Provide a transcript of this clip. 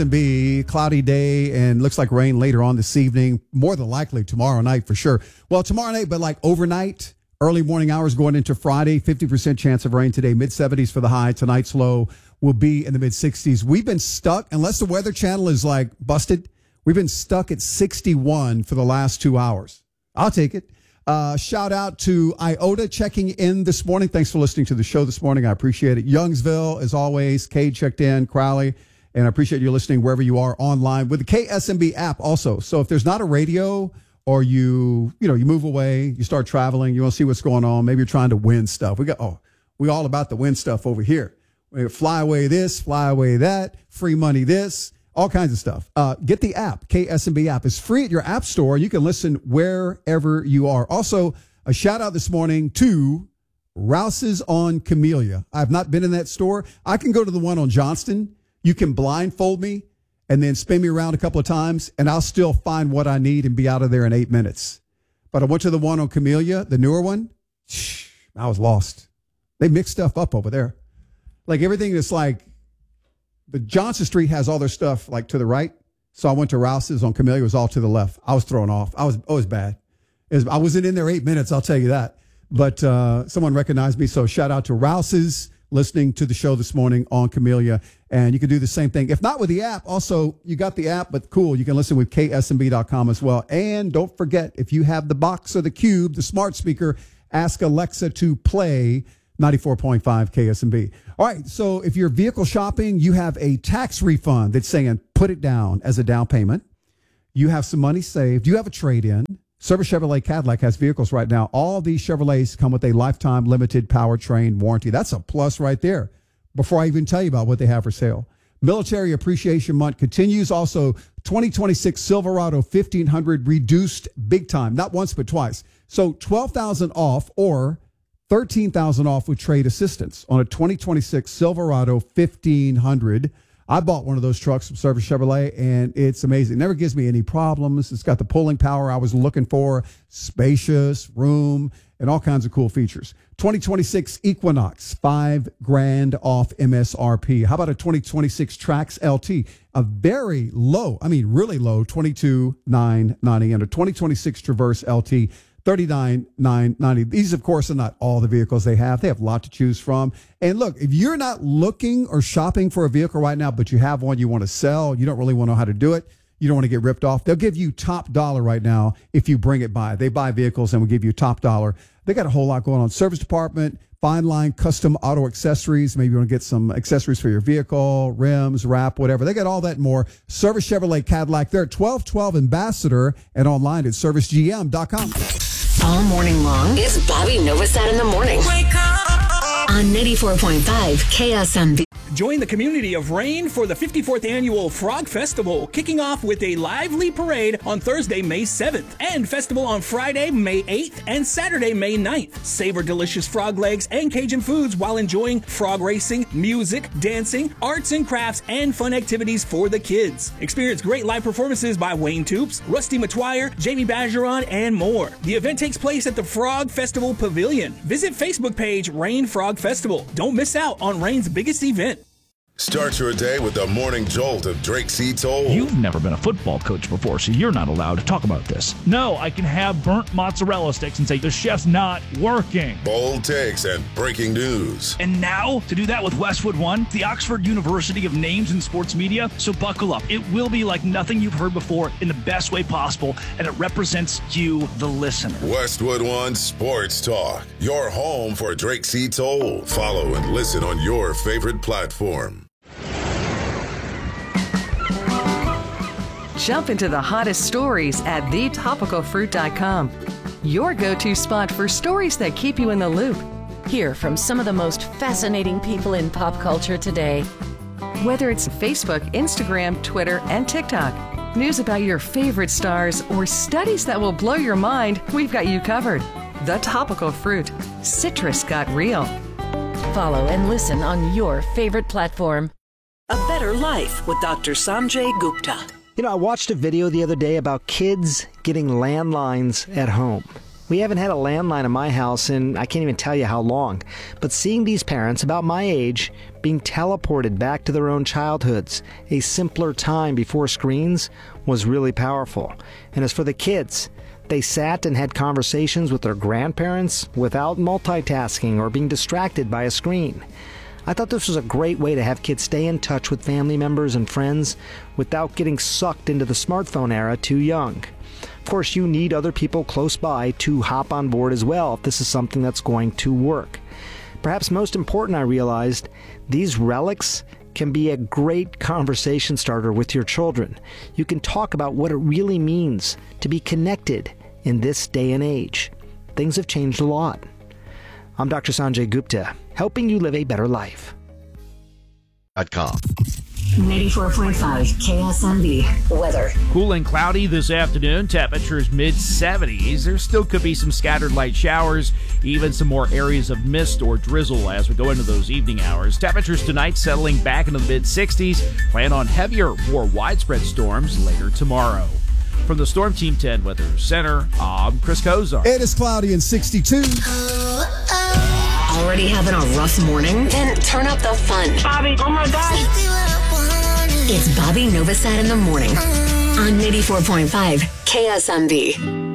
Be cloudy day and looks like rain later on this evening, more than likely tomorrow night for sure. Well, tomorrow night, but like overnight, early morning hours going into Friday, 50% chance of rain today, mid-70s for the high. Tonight's low will be in the mid-60s. We've been stuck, unless the Weather Channel is like busted, we've been stuck at 61 for the last 2 hours. I'll take it. Shout out to Iota checking in this morning. Thanks for listening to the show this morning. I appreciate it. Youngsville, as always. Cade checked in. Crowley. And I appreciate you listening wherever you are online with the KSMB app also. So if there's not a radio or you move away, you start traveling, you want to see what's going on. Maybe you're trying to win stuff. We all about the win stuff over here. We fly away this, fly away that, free money this, all kinds of stuff. Get the app, KSMB app. It's free at your app store. You can listen wherever you are. Also, a shout out this morning to Rouse's on Camellia. I've not been in that store. I can go to the one on Johnston. You can blindfold me and then spin me around a couple of times, and I'll still find what I need and be out of there in 8 minutes. But I went to the one on Camellia, the newer one. I was lost. They mix stuff up over there. Like everything that's like, the Johnson Street has all their stuff like to the right. So I went to Rouse's on Camellia. It was all to the left. I was thrown off. It was bad. I wasn't in there 8 minutes, I'll tell you that. But someone recognized me. So shout out to Rouse's listening to the show this morning on Camellia. And you can do the same thing. If not with the app, also, you got the app, but cool. You can listen with ksmb.com as well. And don't forget, if you have the Box or the Cube, the smart speaker, ask Alexa to play 94.5 KSMB. All right, so if you're vehicle shopping, you have a tax refund that's saying put it down as a down payment. You have some money saved. You have a trade-in. Service Chevrolet Cadillac has vehicles right now. All these Chevrolets come with a lifetime limited powertrain warranty. That's a plus right there. Before I even tell you about what they have for sale. Military Appreciation Month continues. Also, 2026 Silverado 1500 reduced big time. Not once, but twice. So $12,000 off or $13,000 off with trade assistance on a 2026 Silverado 1500. I bought one of those trucks from Service Chevrolet, and it's amazing. It never gives me any problems. It's got the pulling power I was looking for, spacious, room, and all kinds of cool features. 2026 Equinox, $5,000 off MSRP. How about a 2026 Trax LT? A very low, really low, $22,990. And a 2026 Traverse LT, $39,990. These, of course, are not all the vehicles they have. They have a lot to choose from. And look, if you're not looking or shopping for a vehicle right now, but you have one you want to sell, you don't really want to know how to do it, you don't want to get ripped off, they'll give you top dollar right now if you bring it by. They buy vehicles and will give you top dollar. They got a whole lot going on. Service department, fine line, custom auto accessories. Maybe you want to get some accessories for your vehicle, rims, wrap, whatever. They got all that and more. Service Chevrolet Cadillac. They're at 1212 Ambassador and online at servicegm.com. All morning long is Bobby Novosad in the morning. Wake up on 94.5 KSMB. Join the community of Rain for the 54th Annual Frog Festival, kicking off with a lively parade on Thursday, May 7th, and festival on Friday, May 8th, and Saturday, May 9th. Savor delicious frog legs and Cajun foods while enjoying frog racing, music, dancing, arts and crafts, and fun activities for the kids. Experience great live performances by Wayne Toops, Rusty McTwire, Jamie Bajeron, and more. The event takes place at the Frog Festival Pavilion. Visit Facebook page Rain Frog Festival. Don't miss out on Rain's biggest event. Start your day with the morning jolt of Drake C. Toll. You've never been a football coach before, so you're not allowed to talk about this. No, I can have burnt mozzarella sticks and say the chef's not working. Bold takes and breaking news. And now, to do that with Westwood One, the Oxford University of Names in Sports Media. So buckle up. It will be like nothing you've heard before in the best way possible, and it represents you, the listener. Westwood One Sports Talk, your home for Drake C. Toll. Follow and listen on your favorite platform. Jump into the hottest stories at thetopicalfruit.com. Your go-to spot for stories that keep you in the loop. Hear from some of the most fascinating people in pop culture today. Whether it's Facebook, Instagram, Twitter, and TikTok, news about your favorite stars, or studies that will blow your mind, we've got you covered. The Topical Fruit. Citrus got real. Follow and listen on your favorite platform. A Better Life with Dr. Sanjay Gupta. I watched a video the other day about kids getting landlines at home. We haven't had a landline in my house in I can't even tell you how long. But seeing these parents about my age being teleported back to their own childhoods, a simpler time before screens, was really powerful. And as for the kids, they sat and had conversations with their grandparents without multitasking or being distracted by a screen. I thought this was a great way to have kids stay in touch with family members and friends without getting sucked into the smartphone era too young. Of course, you need other people close by to hop on board as well if this is something that's going to work. Perhaps most important, I realized, these relics can be a great conversation starter with your children. You can talk about what it really means to be connected in this day and age. Things have changed a lot. I'm Dr. Sanjay Gupta, helping you live a better life. .com. 94.5 KSMB weather. Cool and cloudy this afternoon. Temperatures mid-70s. There still could be some scattered light showers, even some more areas of mist or drizzle as we go into those evening hours. Temperatures tonight settling back into the mid-60s. Plan on heavier, more widespread storms later tomorrow. From the Storm Team 10 Weather Center, I'm Chris Kozar. It is cloudy and 62. Already having a rough morning? Then turn up the fun. Bobby, oh my gosh. It's Bobby Novosad in the morning on 94.5 KSMB.